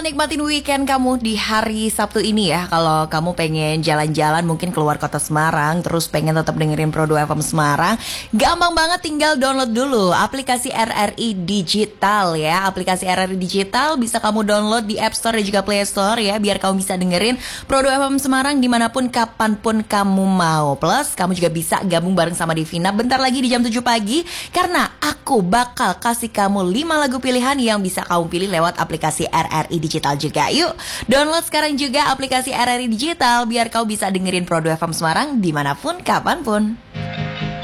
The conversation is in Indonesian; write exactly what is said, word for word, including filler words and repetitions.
nikmatin weekend kamu di hari Sabtu ini ya. Kalau kamu pengen jalan-jalan mungkin keluar kota Semarang, terus pengen tetap dengerin Pro dua F M Semarang, gampang banget, tinggal download dulu aplikasi R R I Digital ya. Aplikasi R R I Digital bisa kamu download di App Store dan juga Play Store ya, biar kamu bisa dengerin Pro dua F M Semarang dimanapun, kapanpun kamu mau. Plus kamu juga bisa gabung bareng sama Divina bentar lagi di jam tujuh pagi, karena aku bakal kasih kamu lima lagu pilihan yang bisa kamu pilih lewat aplikasi R R I Digital juga. Yuk, download sekarang juga aplikasi R R I Digital biar kau bisa dengerin Pro dua F M Semarang dimanapun, kapanpun.